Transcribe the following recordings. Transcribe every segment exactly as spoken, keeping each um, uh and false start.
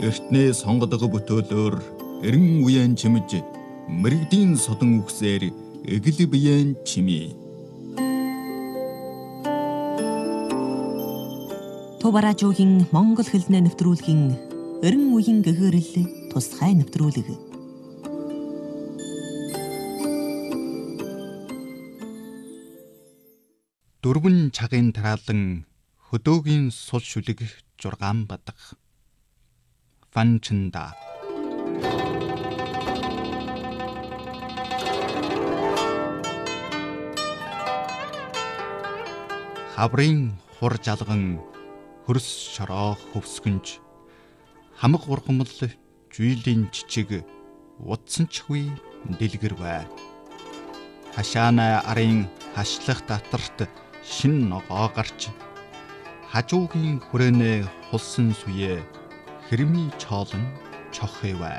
Эртнээ сонгодог бүтөөлөөр эрен үеэн чимж мэрэгдийн содон үгсээр эгэл биеэн чимээ. Тубаражуугийн монгол хэлнээ нэвтрүүлгийн эрен үеийн гэгэрэл тусгай нэвтрүүлэг. Дөрвөн цагийн тараалан хөдөөгийн сул шүлэг жургаан бадаг. Фанчинда. Хаврын хур жалган хөрс шороо хөвсгөнж хамаг ургамал жүйлийн чичиг утсан чгүй дэлгэр бай. Хашаана арын хашлах татарт шин ногоо гарч хажуугийн хүрээнээ хулсан сүе хэрми чоолон чоххэвэ.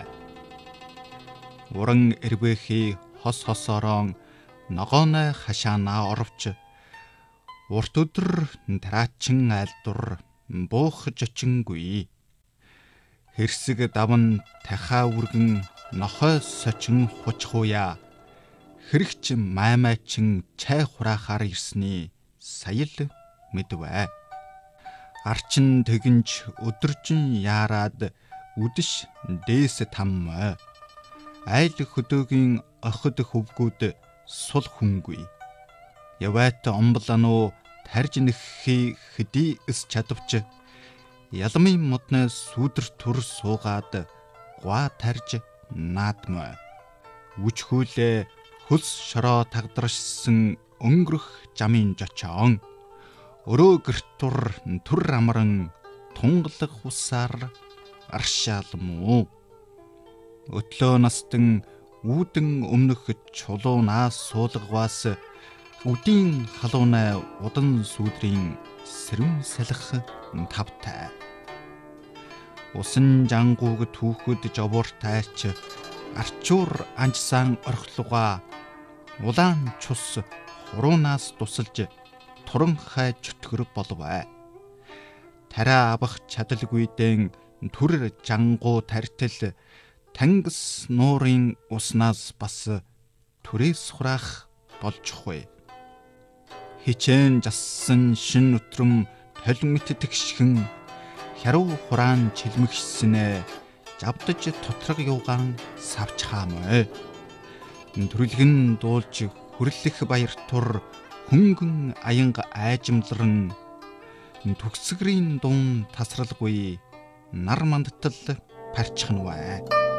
Уран эрбэхи хос хосорон ногооны хашаанаа оровч урт өдөр тараачин айлдур буух жочингүй. Хэрсэг давн тахаа үргэн нохой сочин хучхуя хэрэгч маймаачин чай хураахаар ирсний саял мэдвэ. Арчин тэгэнч өдөржин яарад үдэш дээс таммай. Айл хөдөөгийн охид хөвгүүд сул хүнгүй. Явайт омблануу тарж нэххи хэдий эс чадвч ялмын модны сүдэр түр суугаад гуа тарж наадмай. Үчхүүлээ хөлс шороо тагдаршсан өнгөрөх жамын жочоон өрөө гэртур түр амран тунгалаг хусаар аршаалмуу. Өтлөө настан үүдэн өмнөх чулуунаас суулгаваас үдийн халуунай удан сүдрийн сэрүүн салхи тавтай. Усан жангууг түүхэд жовууртайч арчуур анжсан орхлуга улаан чус хуруунаас тусалж туран хай чөтгөр болвэ. Тараа абах чадалгүйдэн түр жангуу тартал тангас нуурын уснаас бас түрээс хураах болжхгүй. Хичээн жассан шин өтрөм толмит тэгшхэн хяруу хураан чилмэгшсэнэ жавдаж тотрог юугаан савчхаамай. Төрөлгөн дуулж хүрлэх баяр тур хөнгөн аянга айжимларан төгсгөрийн дуун тасралгүй нар мандтал парчхнвэ.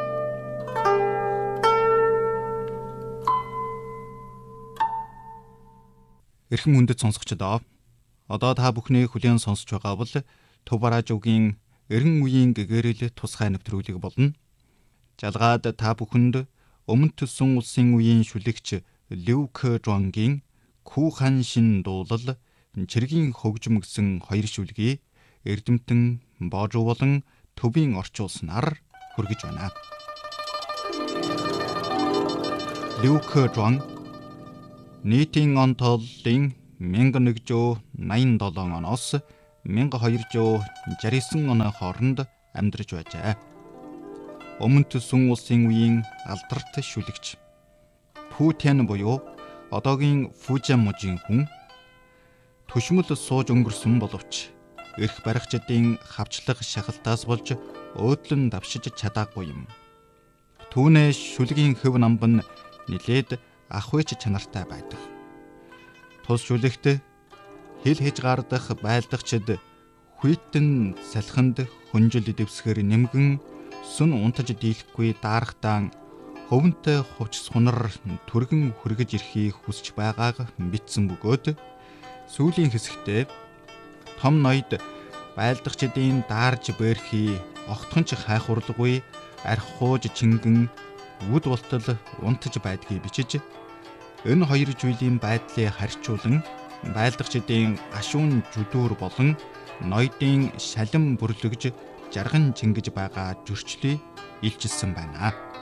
Эрхэм хүндэт сонсогчдоо, одоо та бүхний хүлээн сонсож байгаа бол Тубаражуугийн эрен үеийн гэгэрэл тусгай нэвтрүүлэг болно. Жалгаад та бүхэнд өмнө төссөн улсын үеийн шүлэгч Лю Кэ-жуангийн Күүхан шин дуулал чиргийн хөгжим гэсэн хоёр шүлгийг эрдэмтэн Божуу болон төвийн орчуулснаар хүргэж байна. Лю Кэ-жуан нийтийн он тооллын мянган нэгдүгээр найман долоо оноос мянган хоёрдугаар шарь девять оны хооронд амьдарч байжээ. Өмнө төссөн улсын үеийн алдарт шүлэгч Пү Тэн буюу одоогийн Фужиамужийн хүн төшмөл сууж өнгөрсөн боловч эрх баригчдын хавчлах шахалтаас болж өөдлөн давшиж чадаагүй юм. Түүнээ шүлгийн хөв намбан нилээд ахвэч чанартай байдаг. Тус шүлэгт хил хийж гардах байлдагчд хүйтэн салхинд хүнжил дэвсгэр нэмгэн сүн унтаж дийлэхгүй дарахтаан хөвөнтэй хувч сунар түргэн хүргэж ирэхийг хүсч байгааг бичсэн бөгөөд сүүлийн хэсэгтээ том ноёд байлдагчдын даарж бэрхий огтхонч хайхурлгүй архууж чингэн үд болтол унтаж байдгийг бичиж энэ хоёр зүйлийн байдлыг харьцуулан байлдагчдын гашуун жүдүүр болон ноёдын шалин бүрлэгж жарган чингэж байгаа зөрчлийг илчилсэн байна.